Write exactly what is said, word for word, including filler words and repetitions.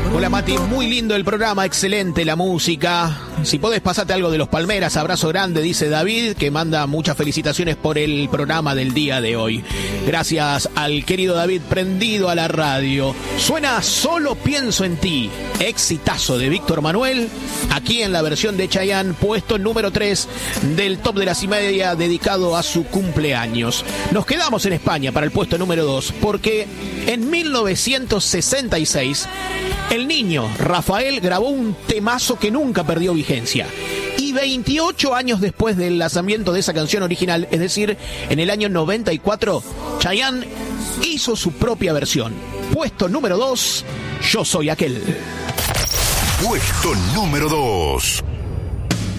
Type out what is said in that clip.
Hola Mati, muy lindo el programa, excelente la música. Si podés, pasate algo de los Palmeras, abrazo grande, dice David, que manda muchas felicitaciones por el programa del día de hoy. Gracias al querido David, prendido a la radio. Suena Solo Pienso en Ti, exitazo de Víctor Manuel, aquí en la versión de Chayanne, puesto número tres del Top de las y media dedicado a su cumpleaños. Nos quedamos en España para el puesto número dos, porque en mil novecientos sesenta y seis el niño Rafael grabó un temazo que nunca perdió vigencia. Y veintiocho años después del lanzamiento de esa canción original, es decir, en el año noventa y cuatro, Chayanne hizo su propia versión. Puesto número dos, Yo Soy Aquel. Puesto número dos.